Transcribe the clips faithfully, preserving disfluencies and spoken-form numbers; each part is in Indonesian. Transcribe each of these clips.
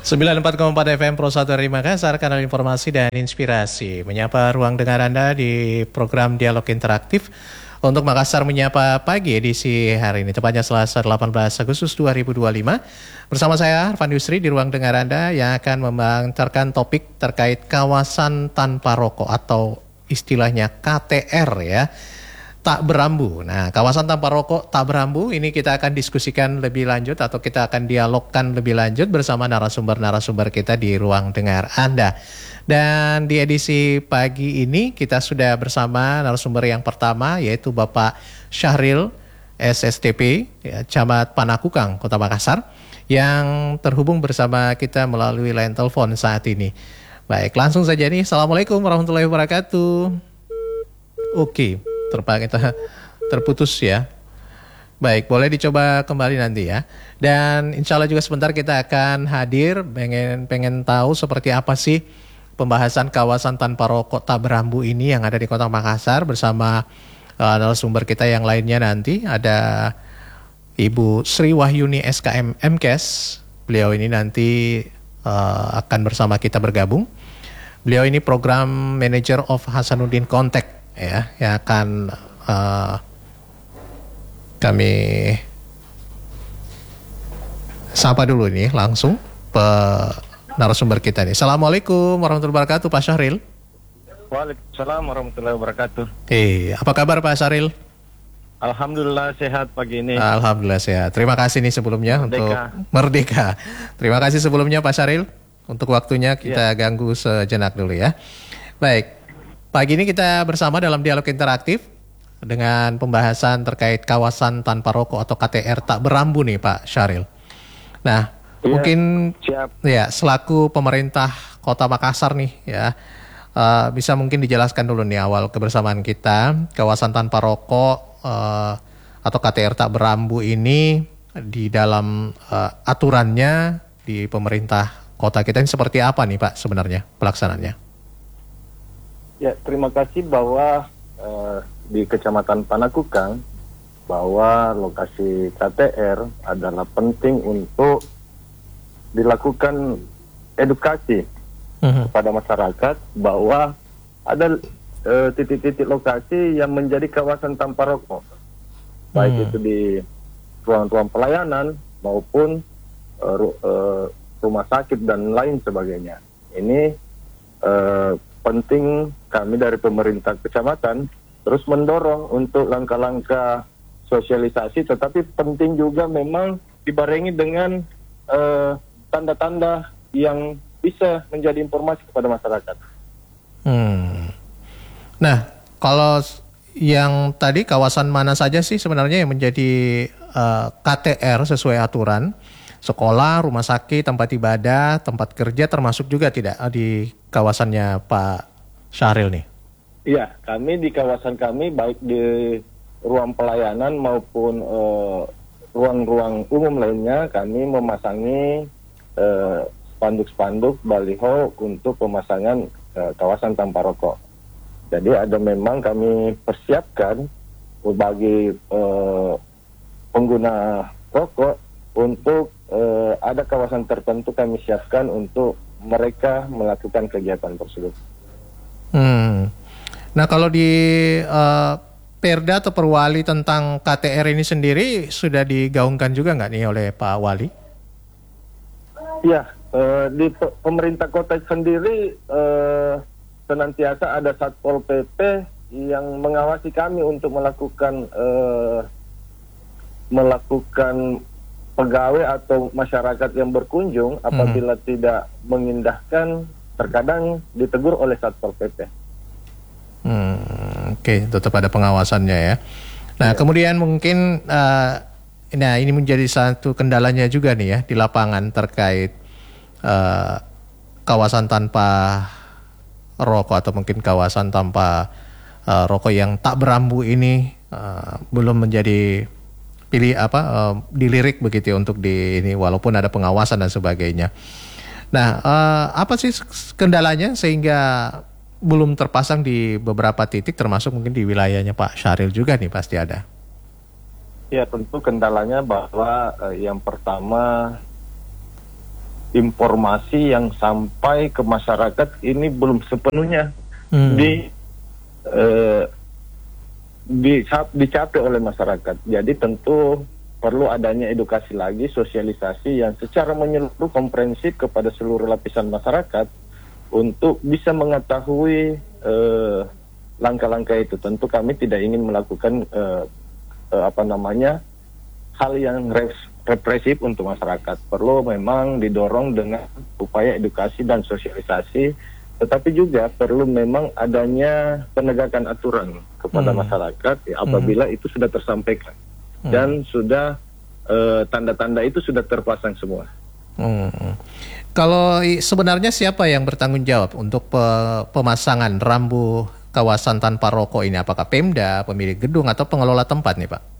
sembilan puluh empat koma empat F M Pro satu dari Makassar, kanal informasi dan inspirasi. Menyapa ruang dengar Anda di program Dialog Interaktif untuk Makassar Menyapa Pagi edisi hari ini. Tepatnya Selasa delapan belas Agustus dua ribu dua puluh lima. Bersama saya Arfan Yusri di ruang dengar Anda yang akan membangtarkan topik terkait kawasan tanpa rokok atau istilahnya K T R ya. Tak berambu. Nah, kawasan tanpa rokok tak berambu ini kita akan diskusikan lebih lanjut atau kita akan dialogkan lebih lanjut bersama narasumber-narasumber kita di ruang dengar Anda. Dan di edisi pagi ini kita sudah bersama narasumber yang pertama yaitu Bapak Syahril S S T P, ya, Camat Panakukang, Kota Makassar, yang terhubung bersama kita melalui line telepon saat ini. Baik, langsung saja nih. Assalamualaikum warahmatullahi wabarakatuh. Oke. Terpak kita terputus ya. Baik, boleh dicoba kembali nanti ya. Dan insya Allah juga sebentar kita akan hadir, pengen pengen tahu seperti apa sih pembahasan kawasan tanpa rokok tak berambu ini yang ada di Kota Makassar bersama uh, narasumber kita yang lainnya nanti. Ada Ibu Sri Wahyuni S K M M Kes. Beliau ini nanti uh, akan bersama kita bergabung. Beliau ini Program Manager of Hasanuddin Contact, ya, yang akan uh, kami sapa dulu nih langsung pe narasumber kita nih. Assalamualaikum warahmatullahi wabarakatuh, Pak Syahril. Waalaikumsalam warahmatullahi wabarakatuh. Eh, apa kabar Pak Syahril? Alhamdulillah sehat pagi ini. Alhamdulillah sehat. Terima kasih nih sebelumnya Merdeka. untuk Merdeka. Terima kasih sebelumnya Pak Syahril untuk waktunya kita ya. Ganggu sejenak dulu ya. Baik. Pagi ini kita bersama dalam dialog interaktif dengan pembahasan terkait kawasan tanpa rokok atau K T R tak berambu nih Pak Syahril. Nah, ya, mungkin siap. Ya selaku pemerintah Kota Makassar nih ya, uh, bisa mungkin dijelaskan dulu nih awal kebersamaan kita kawasan tanpa rokok uh, atau K T R tak berambu ini di dalam uh, aturannya di pemerintah kota kita ini seperti apa nih Pak sebenarnya pelaksanaannya? Ya, terima kasih bahwa uh, di Kecamatan Panakukang bahwa lokasi K T R adalah penting untuk dilakukan edukasi uh-huh. kepada masyarakat bahwa ada uh, titik-titik lokasi yang menjadi kawasan tanpa rokok, baik uh-huh. itu di ruang-ruang pelayanan maupun uh, ru- uh, rumah sakit dan lain sebagainya. Ini uh, penting kami dari pemerintah kecamatan terus mendorong untuk langkah-langkah sosialisasi, tetapi penting juga memang dibarengi dengan uh, tanda-tanda yang bisa menjadi informasi kepada masyarakat. Hmm. Nah, kalau yang tadi kawasan mana saja sih sebenarnya yang menjadi uh, K T R sesuai aturan? Sekolah, rumah sakit, tempat ibadah, tempat kerja termasuk juga tidak di kawasannya Pak Syahril nih? Iya, kami di kawasan kami baik di ruang pelayanan maupun uh, ruang-ruang umum lainnya kami memasangi uh, spanduk-spanduk baliho untuk pemasangan uh, kawasan tanpa rokok. Jadi ada memang kami persiapkan bagi uh, pengguna rokok untuk uh, ada kawasan tertentu kami siapkan untuk mereka melakukan kegiatan tersebut. Hmm. Nah kalau di uh, Perda atau Perwali tentang K T R ini sendiri sudah digaungkan juga nggak nih oleh Pak Wali? Ya, uh, di pe- pemerintah kota sendiri uh, senantiasa ada Satpol P P yang mengawasi kami untuk melakukan uh, melakukan pegawai atau masyarakat yang berkunjung apabila hmm. tidak mengindahkan, terkadang ditegur oleh Satpol P P. Hmm, Oke, okay. Tetap ada pengawasannya ya. Nah, ya. Kemudian mungkin, uh, nah ini menjadi satu kendalanya juga nih ya di lapangan terkait uh, kawasan tanpa rokok atau mungkin kawasan tanpa uh, rokok yang tak berambu ini uh, belum menjadi pilih apa uh, dilirik begitu ya untuk di ini walaupun ada pengawasan dan sebagainya. Nah, uh, apa sih kendalanya sehingga belum terpasang di beberapa titik termasuk mungkin di wilayahnya Pak Syahril juga nih pasti ada? Ya tentu kendalanya bahwa uh, yang pertama informasi yang sampai ke masyarakat ini belum sepenuhnya hmm. di eh, di, dicapai oleh masyarakat. Jadi tentu perlu adanya edukasi lagi, sosialisasi yang secara menyeluruh komprehensif kepada seluruh lapisan masyarakat untuk bisa mengetahui eh, langkah-langkah itu. Tentu kami tidak ingin melakukan eh, eh, apa namanya hal yang represif untuk masyarakat. Perlu memang didorong dengan upaya edukasi dan sosialisasi, tetapi juga perlu memang adanya penegakan aturan kepada hmm. masyarakat ya, apabila hmm. itu sudah tersampaikan hmm. dan sudah uh, tanda-tanda itu sudah terpasang semua. Hmm. Kalau sebenarnya siapa yang bertanggung jawab untuk pe- pemasangan rambu kawasan tanpa rokok ini? Apakah Pemda, pemilik gedung, atau pengelola tempat nih, Pak?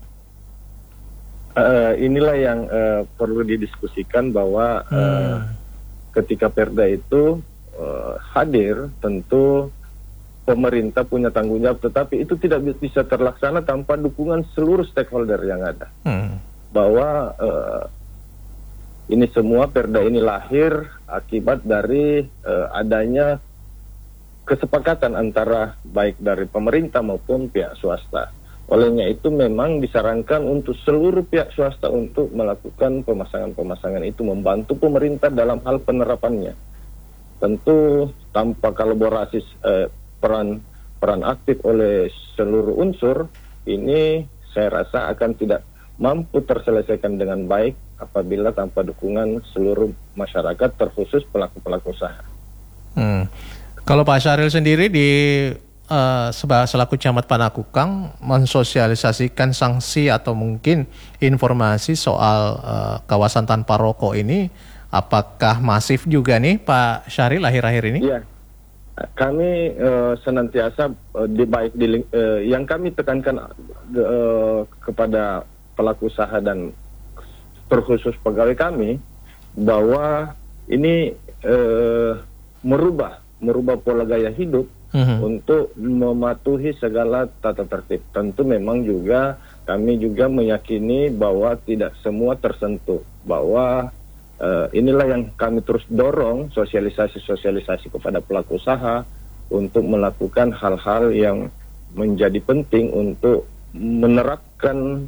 Uh, inilah yang uh, perlu didiskusikan bahwa uh, hmm. ketika Perda itu Uh, hadir, tentu pemerintah punya tanggung jawab, tetapi itu tidak bisa terlaksana tanpa dukungan seluruh stakeholder yang ada. Hmm. Bahwa uh, ini semua Perda ini lahir akibat dari uh, adanya kesepakatan antara baik dari pemerintah maupun pihak swasta. Olehnya itu memang disarankan untuk seluruh pihak swasta untuk melakukan pemasangan-pemasangan itu, membantu pemerintah dalam hal penerapannya. Tentu tanpa kolaborasi eh, peran peran aktif oleh seluruh unsur ini, saya rasa akan tidak mampu terselesaikan dengan baik apabila tanpa dukungan seluruh masyarakat, terkhusus pelaku-pelaku usaha. Hmm. Kalau Pak Syahril sendiri di uh, selaku Camat Panakukang mensosialisasikan sanksi atau mungkin informasi soal uh, kawasan tanpa rokok ini, apakah masif juga nih Pak Syahril akhir-akhir ini? Iya, kami uh, senantiasa uh, di baik di uh, yang kami tekankan uh, kepada pelaku usaha dan terkhusus pegawai kami bahwa ini uh, merubah merubah pola gaya hidup uh-huh. untuk mematuhi segala tata tertib. Tentu memang juga kami juga meyakini bahwa tidak semua tersentuh, bahwa Uh, inilah yang kami terus dorong, sosialisasi-sosialisasi kepada pelaku usaha untuk melakukan hal-hal yang menjadi penting untuk menerapkan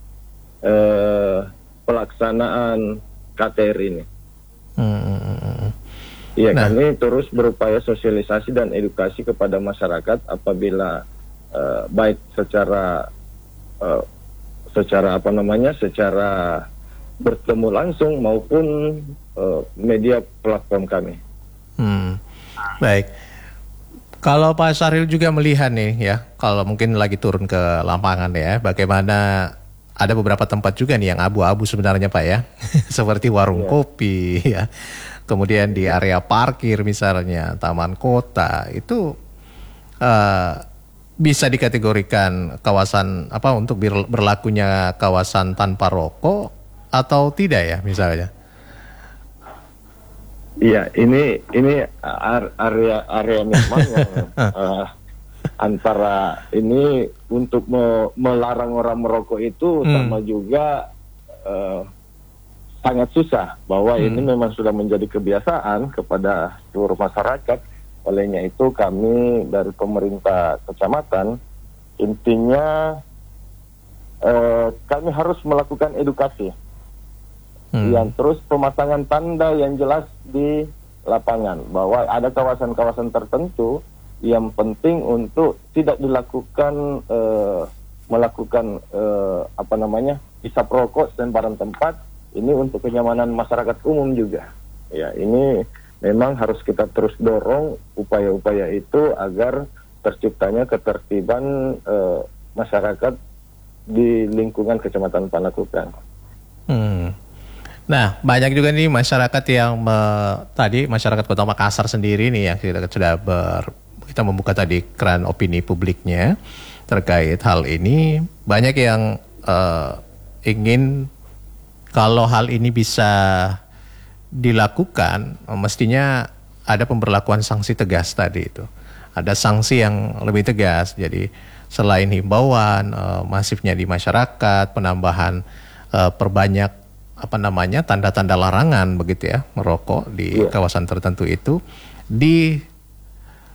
uh, pelaksanaan K T R ini. Hmm. Ya, nah. Kami terus berupaya sosialisasi dan edukasi kepada masyarakat apabila uh, baik secara uh, secara apa namanya, secara bertemu langsung maupun uh, media platform kami. Hmm, baik. Kalau Pak Syahril juga melihat nih ya, kalau mungkin lagi turun ke lapangan ya, bagaimana ada beberapa tempat juga nih yang abu-abu sebenarnya Pak ya, seperti warung yeah. kopi ya, kemudian di area parkir misalnya, taman kota itu uh, bisa dikategorikan kawasan apa untuk berlakunya kawasan tanpa rokok atau tidak ya misalnya? Iya, ini ini area area memang yang uh, antara ini untuk me, melarang orang merokok itu hmm. sama juga uh, sangat susah, bahwa hmm. ini memang sudah menjadi kebiasaan kepada seluruh masyarakat. Olehnya itu kami dari pemerintah kecamatan intinya uh, kami harus melakukan edukasi. Hmm. Yang terus pemasangan tanda yang jelas di lapangan bahwa ada kawasan-kawasan tertentu yang penting untuk tidak dilakukan uh, melakukan uh, apa namanya hisap rokok sembarang tempat, ini untuk kenyamanan masyarakat umum juga. Ya, ini memang harus kita terus dorong upaya-upaya itu agar terciptanya ketertiban uh, masyarakat di lingkungan Kecamatan Panakukang. Hmm. Nah, banyak juga nih masyarakat yang me, tadi masyarakat Kota Makassar sendiri nih yang kita sudah ber, kita membuka tadi keran opini publiknya terkait hal ini. Banyak yang uh, ingin kalau hal ini bisa dilakukan, mestinya ada pemberlakuan sanksi tegas tadi itu. Ada sanksi yang lebih tegas. Jadi selain himbauan uh, masifnya di masyarakat, penambahan uh, perbanyak apa namanya tanda-tanda larangan begitu ya merokok di Iya. kawasan tertentu itu di